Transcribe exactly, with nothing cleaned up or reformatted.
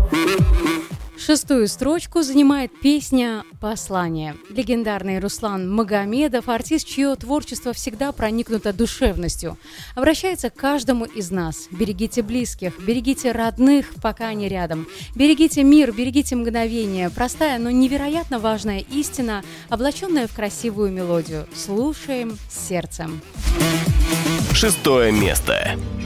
Шестую строчку занимает песня «Послание». Легендарный Руслан Магомедов, артист, чье творчество всегда проникнуто душевностью, обращается к каждому из нас. Берегите близких, берегите родных, пока они рядом. Берегите мир, берегите мгновение. Простая, но невероятно важная истина, облаченная в красивую мелодию. Слушаем сердцем. Шестое место.